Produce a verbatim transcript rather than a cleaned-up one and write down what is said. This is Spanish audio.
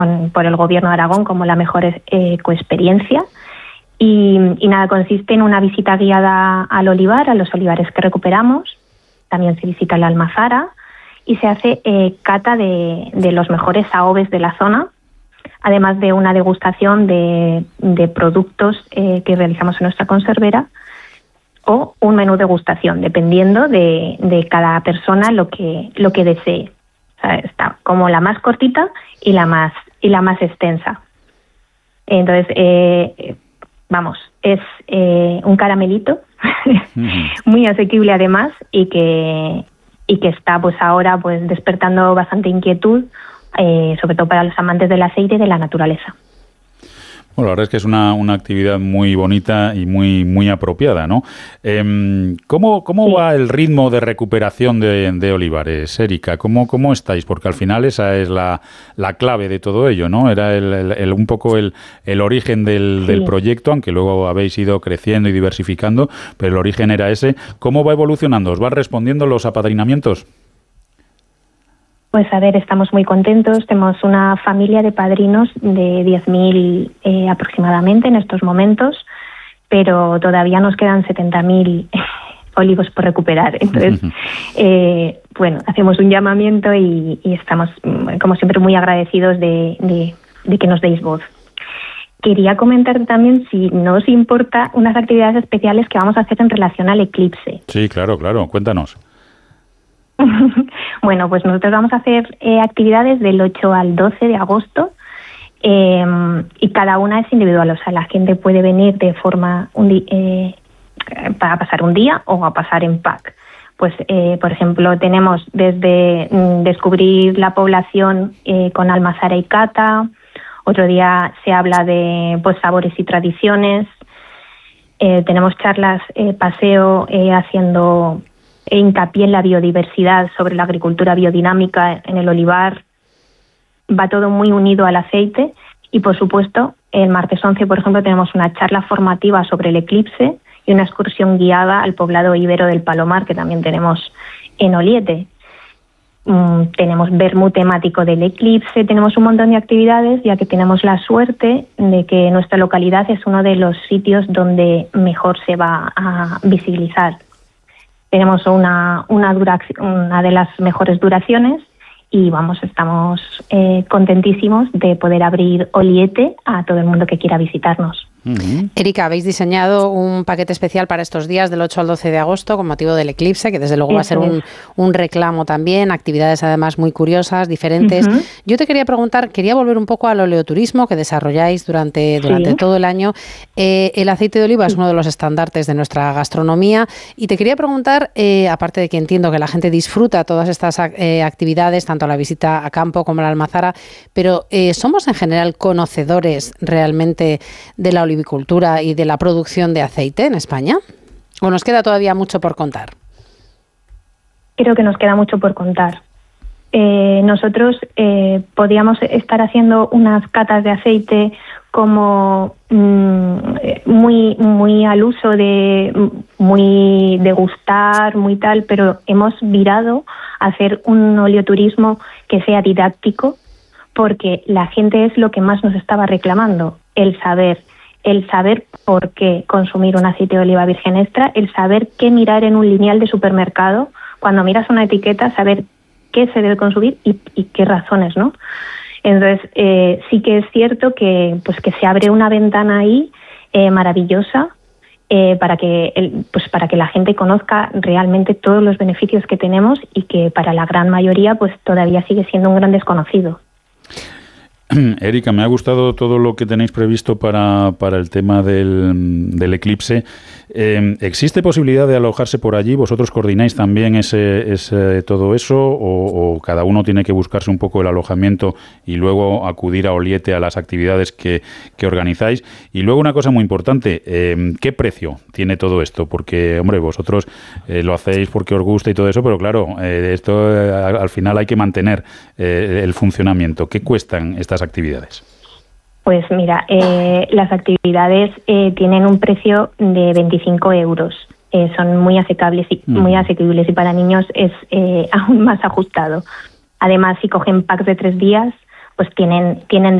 por el Gobierno de Aragón como la mejor eh, ecoexperiencia. Y, y nada, consiste en una visita guiada al olivar, a los olivares que recuperamos. También se visita la almazara y se hace eh, cata de, de los mejores aoves de la zona, además de una degustación de, de productos eh, que realizamos en nuestra conservera, o un menú degustación, dependiendo de, de cada persona lo que lo que desee. O sea, está como la más cortita y la más y la más extensa. Entonces, eh, vamos, es eh, un caramelito muy asequible además, y que y que está pues ahora pues despertando bastante inquietud, eh, sobre todo para los amantes del aceite y de la naturaleza. Bueno, la verdad es que es una, una actividad muy bonita y muy muy apropiada, ¿no? Eh, ¿Cómo, cómo sí. va el ritmo de recuperación de, de olivares, Erika? ¿Cómo, ¿Cómo estáis? Porque al final esa es la, la clave de todo ello, ¿no? Era el, el, el, un poco el, el origen del, sí. del proyecto, aunque luego habéis ido creciendo y diversificando, pero el origen era ese. ¿Cómo va evolucionando? ¿Os van respondiendo los apadrinamientos? Pues a ver, estamos muy contentos. Tenemos una familia de padrinos de diez mil eh, aproximadamente en estos momentos, pero todavía nos quedan setenta mil olivos por recuperar. Entonces, eh, bueno, hacemos un llamamiento y, y estamos, como siempre, muy agradecidos de, de, de que nos deis voz. Quería comentar también, si no os importa, unas actividades especiales que vamos a hacer en relación al eclipse. Sí, claro, claro. Cuéntanos. Bueno, pues nosotros vamos a hacer eh, actividades del ocho al doce de agosto, eh, y cada una es individual. O sea, la gente puede venir de forma un di- eh, para pasar un día o a pasar en pack. Pues, eh, por ejemplo, tenemos desde mm, descubrir la población eh, con almazara y cata. Otro día se habla de pues sabores y tradiciones. Eh, tenemos charlas, eh, paseo eh, haciendo hincapié en la biodiversidad, sobre la agricultura biodinámica en el olivar. Va todo muy unido al aceite. Y, por supuesto, el martes once, por ejemplo, tenemos una charla formativa sobre el eclipse y una excursión guiada al poblado ibero del Palomar, que también tenemos en Oliete. Mm, tenemos vermú temático del eclipse, tenemos un montón de actividades, ya que tenemos la suerte de que nuestra localidad es uno de los sitios donde mejor se va a visibilizar. Tenemos una, una, durac- una de las mejores duraciones y vamos, estamos eh, contentísimos de poder abrir Oliete a todo el mundo que quiera visitarnos. Uh-huh. Erika, habéis diseñado un paquete especial para estos días del ocho al doce de agosto con motivo del eclipse, que desde luego Eso va a ser un, un reclamo también, actividades además muy curiosas, diferentes. Uh-huh. Yo te quería preguntar, quería volver un poco al oleoturismo que desarrolláis durante, durante sí. todo el año. Eh, el aceite de oliva sí. es uno de los estandartes de nuestra gastronomía y te quería preguntar, eh, aparte de que entiendo que la gente disfruta todas estas eh, actividades, tanto la visita a campo como la almazara, pero eh, ¿somos en general conocedores realmente de la olivicultura y de la producción de aceite en España? ¿O nos queda todavía mucho por contar? Creo que nos queda mucho por contar. Eh, nosotros eh, podríamos estar haciendo unas catas de aceite como mmm, muy muy al uso de muy degustar, muy tal, pero hemos virado a hacer un oleoturismo que sea didáctico, porque la gente es lo que más nos estaba reclamando, el saber. El saber por qué consumir un aceite de oliva virgen extra, el saber qué mirar en un lineal de supermercado, cuando miras una etiqueta, saber qué se debe consumir y, y qué razones, ¿no? Entonces, eh, sí que es cierto que, pues, que se abre una ventana ahí eh, maravillosa eh, para que el, pues, para que la gente conozca realmente todos los beneficios que tenemos y que para la gran mayoría pues todavía sigue siendo un gran desconocido. Erika, me ha gustado todo lo que tenéis previsto para, para el tema del, del eclipse. Eh, ¿Existe posibilidad de alojarse por allí? ¿Vosotros coordináis también ese, ese todo eso? O, ¿O cada uno tiene que buscarse un poco el alojamiento y luego acudir a Oliete a las actividades que, que organizáis? Y luego una cosa muy importante, eh, ¿qué precio tiene todo esto? Porque, hombre, vosotros eh, lo hacéis porque os gusta y todo eso, pero claro, eh, esto eh, al final hay que mantener eh, el funcionamiento. ¿Qué cuestan estas actividades? Pues mira, eh, las actividades eh, tienen un precio de veinticinco euros. Eh, son muy asequibles y, mm. muy asequibles y para niños es eh, aún más ajustado. Además, si cogen packs de tres días, pues tienen tienen